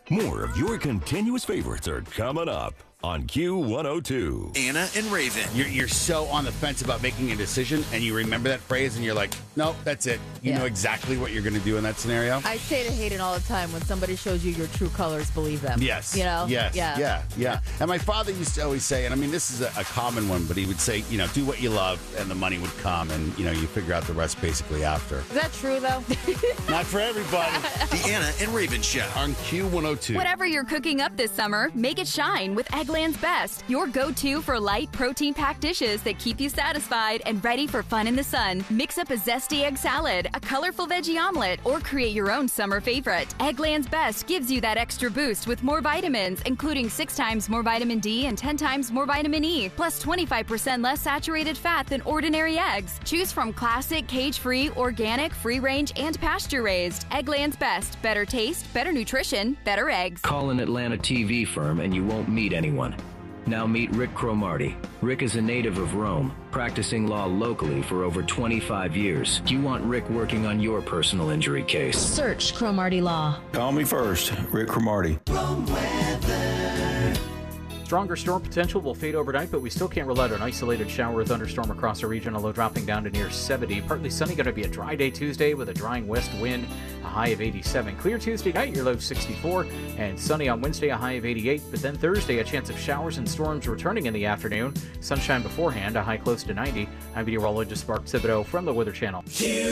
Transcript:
More of your continuous favorites are coming up on Q102. Anna and Raven. You're so on the fence about making a decision, and you remember that phrase, and you're like, nope, that's it. You know exactly what you're going to do in that scenario. I say to Hayden all the time, when somebody shows you your true colors, believe them. Yes. You know? Yes. Yeah. And my father used to always say, and I mean, this is a common one, but he would say, do what you love, and the money would come, and, you figure out the rest basically after. Is that true, though? Not for everybody. The Anna and Raven Show. On Q102. Whatever you're cooking up this summer, make it shine with Eggland's Best. Your go-to for light, protein-packed dishes that keep you satisfied and ready for fun in the sun. Mix up a zesty egg salad, a colorful veggie omelet, or create your own summer favorite. Eggland's Best gives you that extra boost with more vitamins, including 6 times more vitamin D and 10 times more vitamin E, plus 25% less saturated fat than ordinary eggs. Choose from classic, cage-free, organic, free-range, and pasture-raised. Eggland's Best. Better taste, better nutrition, better eggs. Call an Atlanta TV firm and you won't meet anyone. Now meet Rick Cromartie. Rick is a native of Rome, practicing law locally for over 25 years. Do you want Rick working on your personal injury case? Search Cromartie Law. Call me first, Rick Cromartie. Stronger storm potential will fade overnight, but we still can't rule out an isolated shower or thunderstorm across the region, a low dropping down to near 70. Partly sunny, going to be a dry day Tuesday with a drying west wind, a high of 87. Clear Tuesday night, your low 64, and sunny on Wednesday, a high of 88. But then Thursday, a chance of showers and storms returning in the afternoon. Sunshine beforehand, a high close to 90. I'm meteorologist Mark Thibodeau from the Weather Channel.